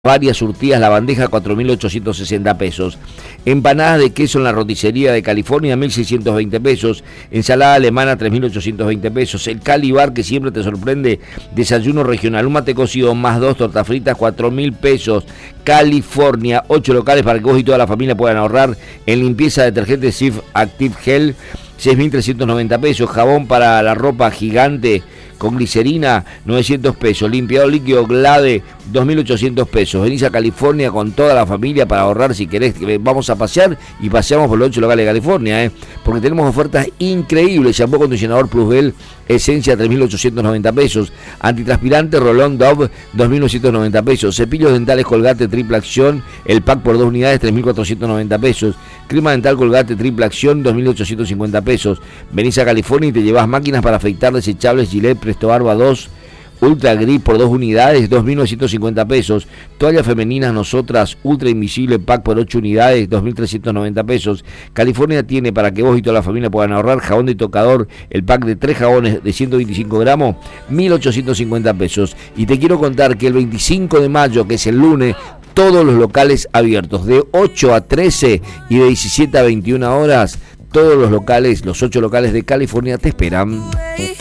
Varias surtidas, la bandeja 4.860 pesos. Empanadas de queso en la roticería de California 1.620 pesos. Ensalada alemana 3.820 pesos. El Cali Bar, que siempre te sorprende, desayuno regional, un mate cocido más 2 tortas fritas, 4.000 pesos. California, 8 locales para que vos y toda la familia puedan ahorrar en limpieza, detergente Sif Active Gel 6.390 pesos. Jabón para la ropa Gigante con glicerina, 900 pesos. Limpiador líquido Glade, 2.800 pesos. Venís a California con toda la familia para ahorrar si querés. Vamos a pasear y paseamos por los 8 locales de California, porque tenemos ofertas increíbles. Shampoo acondicionador Plusbel Esencia, 3.890 pesos. Antitranspirante Rolón Dove, 2.990 pesos. Cepillos dentales Colgate Triple Acción, el pack por 2 unidades, 3.490 pesos. Crema dental Colgate Triple Acción, 2.850 pesos. Venís a California y te llevas máquinas para afeitar desechables Gillette Presto Barba 2 Ultra Grip por 2 unidades, 2.950 pesos. Toallas femeninas Nosotras Ultra Invisible Pack por 8 unidades, 2.390 pesos. California tiene, para que vos y toda la familia puedan ahorrar, jabón de tocador, el pack de 3 jabones de 125 gramos, 1.850 pesos. Y te quiero contar que el 25 de mayo, que es el lunes, todos los locales abiertos, de 8 a 13 y de 17 a 21 horas, todos los locales, los 8 locales de California te esperan.